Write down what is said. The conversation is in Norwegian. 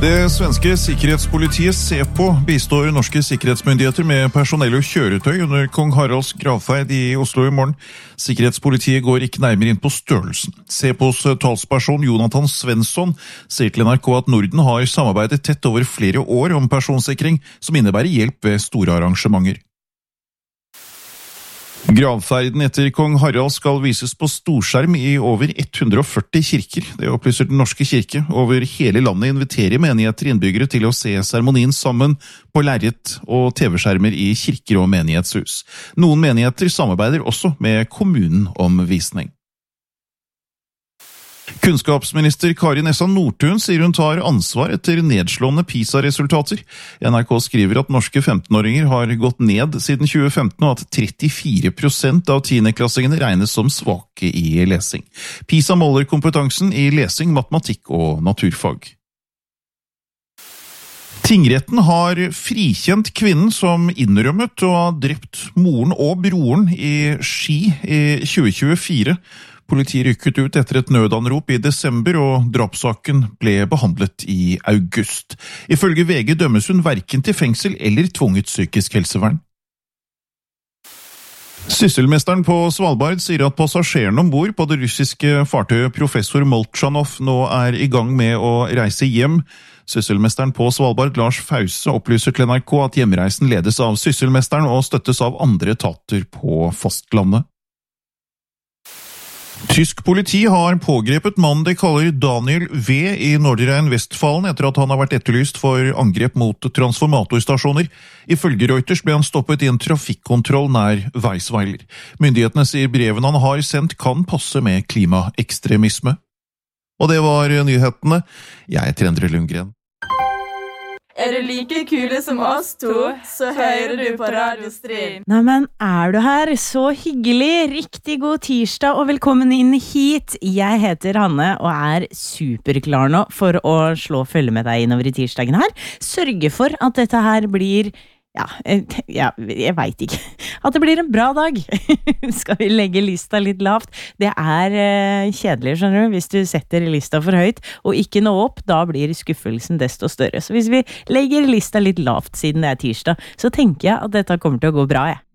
Det svenske sikkerhetspolitiet SEPO bistår norske sikkerhetsmyndigheter med personell og kjøretøy under Kong Haralds gravferd i Oslo i morgen. Sikkerhetspolitiet går ikke nærmere inn på størrelsen. SEPOs talsperson Jonathan Svensson sier til NRK at Norden har samarbeidet tett over flere år om personsikring, som innebærer hjelp ved store arrangementer. Gravferden etter Kong Harald skal vises på storskjerm i over 140 kirker. Det opplyser Den norske kirke. Over hele landet inviterer menigheter innbyggere til å se seremonien sammen på lerret og TV-skjermer i kirker og menighetshus. Noen menigheter samarbeider også med kommunen om visning. Kunnskapsminister Kari Nessa Nordtun sier hun tar ansvar etter nedslående PISA-resultater. NRK skriver at norske 15-åringer har gått ned siden 2015, og at 34% av 10-klassingene regnes som svake i lesing. PISA måler kompetansen i lesing, matematikk og naturfag. Tingretten har frikjent kvinnen som innrømmet å ha drept moren og broren i Ski i 2024. Politiet rykket ut etter et nødanrop i desember, og drapssaken ble behandlet i august. Ifølge VG dømmes hun hverken til fengsel eller tvunget psykisk helsevern. Sysselmesteren på Svalbard sier at passasjerene ombord på det russiske fartøyet Professor Molchanov nå er i gang med å reise hjem. Sysselmesteren på Svalbard, Lars Fause, opplyser til NRK at hjemreisen ledes av sysselmesteren og støttes av andre etater på fastlandet. Tysk politi har pågrepet mannen de kaller Daniel V. i Nordrhein-Westfalen etter at han har vært etterlyst for angrep mot transformatorstasjoner. Ifølge Reuters ble han stoppet i en trafikkontroll nær Weisweiler. Myndighetene sier brevene han har sendt kan passe med klimaekstremisme. Og det var nyhetene. Jeg heter Endre Lundgren. Er du like kule som oss to, så hører du på Radio Stream. Nei, men er du her? Så hyggelig! Riktig god tirsdag og velkommen inn hit. Jeg heter Hanne og er superklar nå for å slå følge med deg innover i tirsdagen her. Sørge for at dette her blir... Ja, jeg vet ikke. At det blir en bra dag. Skal vi legge lista litt lavt? Det er kjedelig, skjønner du, hvis du setter lista for høyt og ikke nå opp, da blir skuffelsen desto større. Så hvis vi legger lista litt lavt siden det er tirsdag, så tenker jeg at dette kommer til å gå bra, jeg.